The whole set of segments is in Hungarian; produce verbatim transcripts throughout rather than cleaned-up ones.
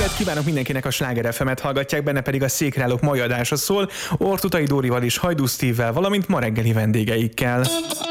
reggelt kívánok mindenkinek, a Sláger ef emet hallgatják, benne pedig a Székreállók mai adása szól, Ortutay Dórival és Hajdú Steve-vel, valamint ma reggeli vendégeikkel.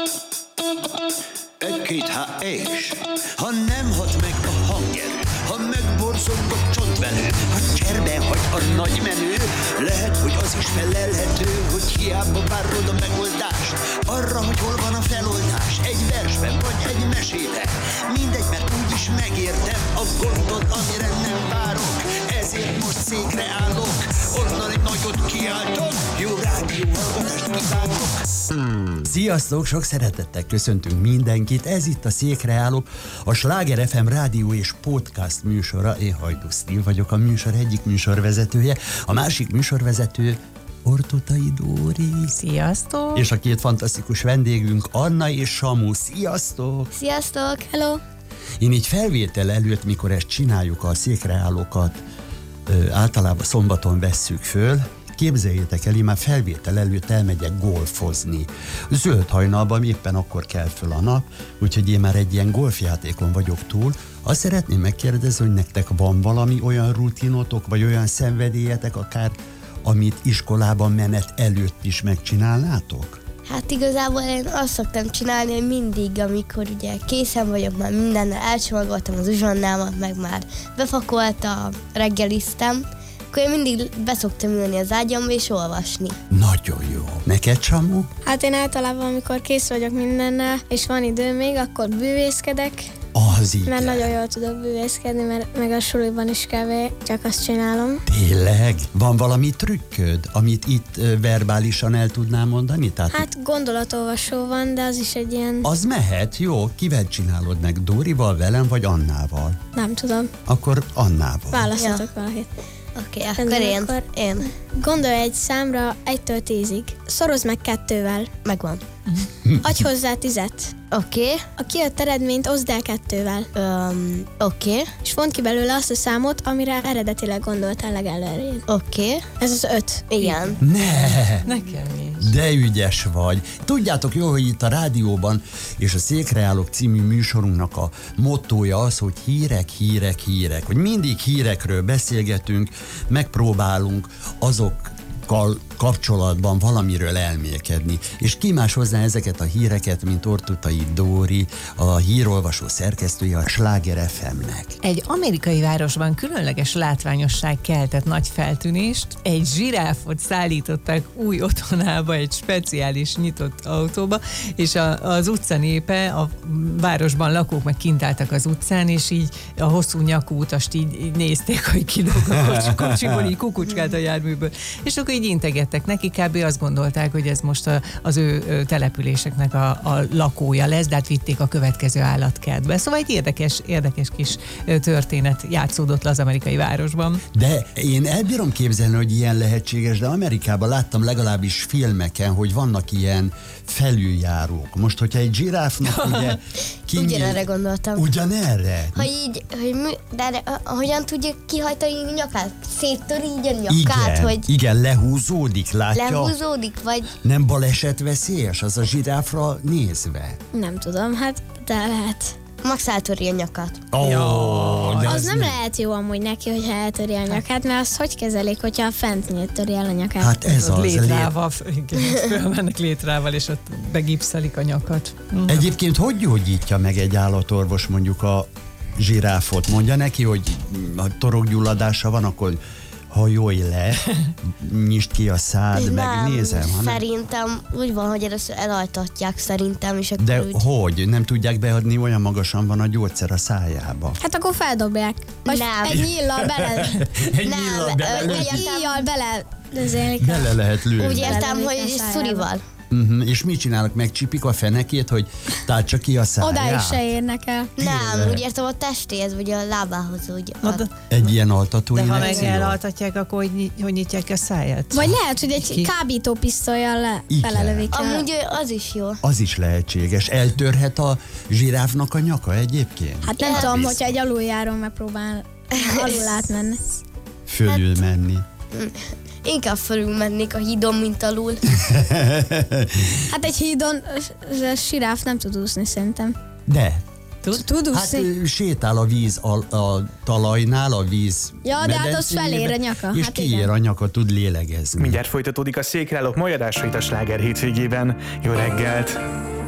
Egy-két há és ha nem hat meg a hangerő, ha megborzong a csontvelő, ha cserbe hagy a nagy menő, lehet, hogy az is felelhető, hogy hiába várod a megoldást arra, hogy hol van a feloldás, egy versben vagy egy mesében. Mindegy, mert úgyis megértem a gondot, amire nem várok, ezért most székre állok, onnan egy nagyot kiáltok, jó rádió hallgatást kívánok. Sziasztok, sok szeretettel köszöntünk mindenkit, ez itt a Székre állok, a Sláger ef em rádió és podcast műsora. Én Hajdú Steve vagyok, a műsor egyik műsorvezetője, a másik műsorvezető Ortutay Dóri. Sziasztok! És a két fantasztikus vendégünk Anna és Samu. Sziasztok! Sziasztok! Hello! Én így felvétel előtt, mikor ezt csináljuk, a székreállókat ö, általában szombaton vesszük föl, képzeljétek el, én már felvétel előtt elmegyek golfozni. Zöld hajnalban éppen akkor kell föl a nap, úgyhogy én már egy ilyen golfjátékon vagyok túl. Azt szeretném megkérdezni, hogy nektek van valami olyan rutinotok, vagy olyan szenvedélyetek akár, amit iskolában menet előtt is megcsinálnátok? Hát igazából én azt szoktam csinálni, hogy mindig, amikor ugye készen vagyok, már mindennel elcsomagoltam az uzsonnámat, meg már befakolta, reggeliztem, akkor én mindig beszoktam ülni az ágyamba és olvasni. Nagyon jó. Neked, Samu? Hát én általában, amikor kész vagyok mindennel, és van idő még, akkor bűvészkedek. Az igen. Mert nagyon jól tudok bűvészkedni, mert meg a suliban is kb. Csak azt csinálom. Tényleg? Van valami trükköd, amit itt ö, verbálisan el tudnál mondani? Tehát Hát gondolatolvasó van, de az is egy ilyen... az mehet, jó. Kivel csinálod meg? Dórival, velem vagy Annával? Nem tudom. Akkor Annával. Választhatok Ja. valakit. Oké, okay, akkor én. Akkor én. Gondolj egy számra egytől tízig. Szorozd meg kettővel. Megvan. Adj hozzá tizet. Oké. Okay. A kijött eredményt oszd el kettővel. Um, Oké. Okay. És vond ki belőle azt a számot, amire eredetileg gondoltál legelőjén. Oké. Okay. Ez az öt. Igen. Ne! Nekem is. De ügyes vagy. Tudjátok jó, hogy itt a rádióban és a Székreállók című műsorunknak a mottója az, hogy hírek, hírek, hírek. Hogy mindig hírekről beszélgetünk, megpróbálunk azokkal kapcsolatban valamiről elmélkedni. És ki más hozzá ezeket a híreket, mint Ortutay Dóri, a hírolvasó szerkesztője a Sláger ef emnek. Egy amerikai városban különleges látványosság keltett nagy feltűnést. Egy zsiráfot szállították új otthonába egy speciális nyitott autóba, és a, az utca népe, a városban lakók meg kint álltak az utcán, és így a hosszú nyakú utast így, így nézték, hogy kilóg a kocsi, kocsiból, így kukucskált a járműből. És akkor így integettek neki, kb. Azt gondolták, hogy ez most a, az ő, ő településeknek a, a lakója lesz, de hát vitték a következő állatkertbe. Szóval egy érdekes, érdekes kis történet játszódott le az amerikai városban. De én elbírom képzelni, hogy ilyen lehetséges, de Amerikában láttam legalábbis filmeken, hogy vannak ilyen felüljárók. Most, hogyha egy zsiráfnak ugye... Kinyíl... Ugyanerre gondoltam. Ugyanerre? Ha így, hogy mi, de, de hogyan tudja kihajtani a nyakát? Széttöri így a nyakát, igen, hogy igen, lehúzódik, látja? lehúzódik, vagy... Nem balesetveszélyes az a zsiráfra nézve? Nem tudom, hát de lehet. Max eltöri a nyakat. Ó, de Az ez nem lehet jó amúgy neki, hogyha eltöri a nyakát, mert azt hogy kezelik, hogyha a fentnyét töri el a nyakát? Hát ez az. Létrával, igen, fölmennek létrával, és ott begipszelik a nyakat. Egyébként hogy gyógyítja meg egy állatorvos mondjuk a zsiráfot? Mondja neki, hogy ha torokgyulladása van, akkor hajolj le, nyisd ki a szád, megnézem. Nem, szerintem úgy van, hogy először elaltatják szerintem, és akkor De úgy... hogy? Nem tudják beadni, olyan magasan van a gyógyszer a szájába. Hát akkor feldobják. Vagy Nem. egy nyíllal bele. Egy Nem, nyíllal ö, bele, úgy Egy értem, nyíllal bele. Dözélik. bele lehet lőni. úgy értem, Belelövik hogy a szájába. szurival. Uh-huh. És mit csinálnak? Megcsipik a fenekét, hogy tártsa ki a száját? Odáig se érnek el. Nem, úgy értem a testéhez, vagy a lábához, úgy. Na, A... de, Egy ilyen altató de ha meg injekció? elaltatják, akkor hogy, nyit- hogy nyitják a száját? Vagy lehet, hogy egy Ki? kábító pisztollyal le, Igen. belelövik el. Amúgy az is jó. Az is lehetséges. Eltörhet a zsiráfnak a nyaka egyébként? Hát nem Igen. tudom, hogyha egy aluljáron megpróbál alul átmenni. Fölül menni. Inkább fölül mennék a hídon, mint alul. Hát egy hídon a siráf nem tud úszni szerintem. De. Tud? Tud Hát úszni? ő sétál a víz a, a talajnál, a víz Ja, de hát az medencéjében, felér a nyaka, és hát kiér igen. a nyaka, tud lélegezni. Mindjárt folytatódik a székreállók majd adásait a Sláger hétvégében. Jó reggelt!